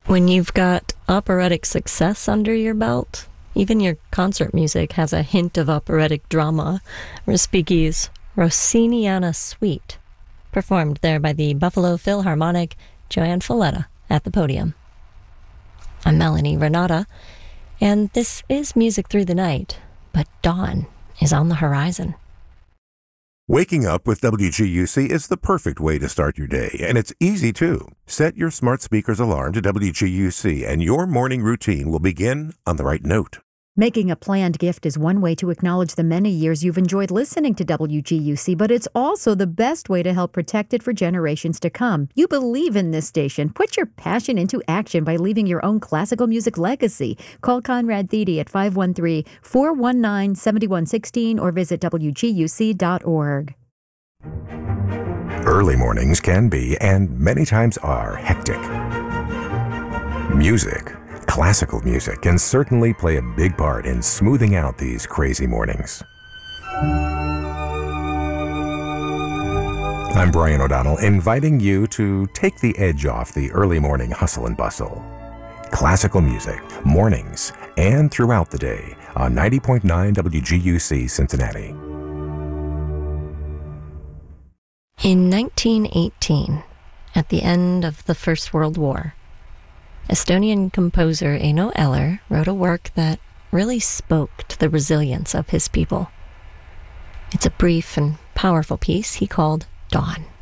When you've got operatic success under your belt, even your concert music has a hint of operatic drama. Respighi's Rossiniana Suite, performed there by the Buffalo Philharmonic, Joanne Folletta at the podium. I'm Melanie Renata, and this is Music Through the Night, but dawn is on the horizon. Waking up with WGUC is the perfect way to start your day, and it's easy too. Set your smart speaker's alarm to WGUC, and your morning routine will begin on the right note. Making a planned gift is one way to acknowledge the many years you've enjoyed listening to WGUC, but it's also the best way to help protect it for generations to come. You believe in this station. Put your passion into action by leaving your own classical music legacy. Call Conrad Thede at 513-419-7116 or visit WGUC.org. Early mornings can be, and many times are, hectic. Music, classical music, can certainly play a big part in smoothing out these crazy mornings. I'm Brian O'Donnell, inviting you to take the edge off the early morning hustle and bustle. Classical music, mornings, and throughout the day on 90.9 WGUC Cincinnati. In 1918, at the end of the First World War, Estonian composer Eino Eller wrote a work that really spoke to the resilience of his people. It's a brief and powerful piece he called Dawn.